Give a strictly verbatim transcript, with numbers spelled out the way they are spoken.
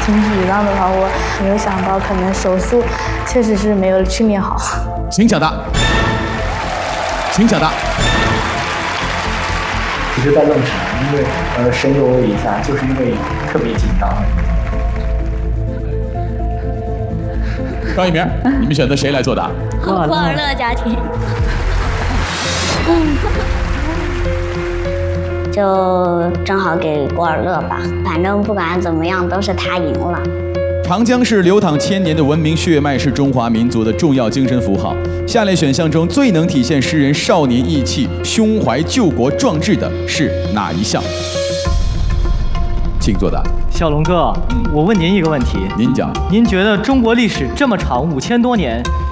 群体以上的话，我没有想到可能手速确实是没有训练好。 请抢答，请抢答。 其实在愣神，因为呃神游了一下，就是因为特别紧张。 高一鸣，你们选择谁来作答？ 古尔乐家庭。 就正好给古尔乐吧，反正不管怎么样都是他赢了。 长江是流淌千年的文明血脉，是中华民族的重要精神符号。下列选项中最能体现诗人少年意气、胸怀救国壮志的是哪一项？请作答。 小龙哥，我问您一个问题， 您讲。 您觉得中国历史这么长，五千多年，